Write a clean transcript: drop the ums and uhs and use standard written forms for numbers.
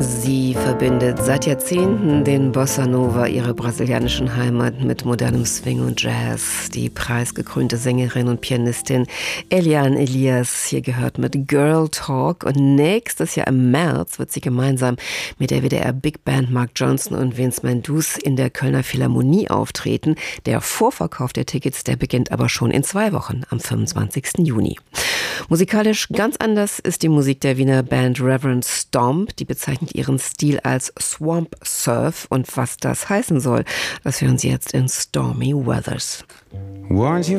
Sie verbindet seit Jahrzehnten den Bossa Nova, ihre brasilianischen Heimat, mit modernem Swing und Jazz. Die preisgekrönte Sängerin und Pianistin Eliane Elias hier gehört mit Girl Talk. Und nächstes Jahr im März wird sie gemeinsam mit der WDR Big Band Mark Johnson und Vince Mendoza in der Kölner Philharmonie auftreten. Der Vorverkauf der Tickets, der beginnt aber schon in 2 Wochen, am 25. Juni. Musikalisch ganz anders ist die Musik der Wiener Band Reverend Stomp. Die bezeichnet ihren Stil als Swamp Surf. Und was das heißen soll, das hören Sie jetzt in Stormy Weathers. Weren't you